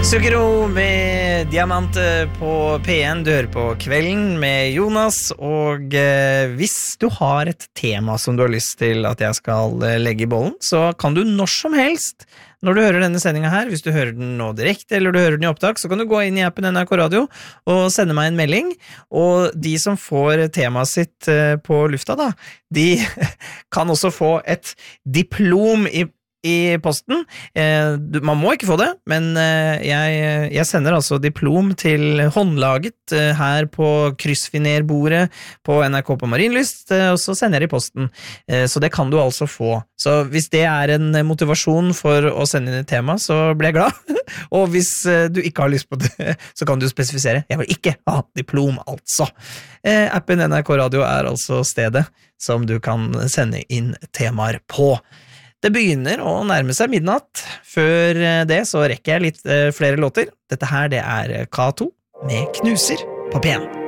Zucchero med Diamante på P1. Du hører på Kvelden med Jonas. Og hvis du har et tema som du har lyst til at jeg skal legge i bollen, så kan du når som helst, når du hører denne sendingen her, hvis du hører den nå direkte eller du hører den i opptak, så kan du gå inn i appen NRK Radio og sende meg en melding. Og de som får temaet sitt på lufta da, de kan også få et diplom i posten. Man må ikke få det, men jeg sender altså diplom til håndlaget her på kryssfinerbordet på NRK på Marienlyst, og så sender jeg det i posten. Så det kan du altså få. Så hvis det er en motivasjon for å sende inn et tema, så blir jeg glad. Og hvis du ikke har lyst på det, så kan du spesifisere. Jeg vil ikke ha diplom, altså. Appen NRK Radio er altså stedet som du kan sende inn temaer på. Det begynner å nærme seg midnatt. Før det så rekker jeg litt flere låter. Dette her, det er K2 med Knuser på P1.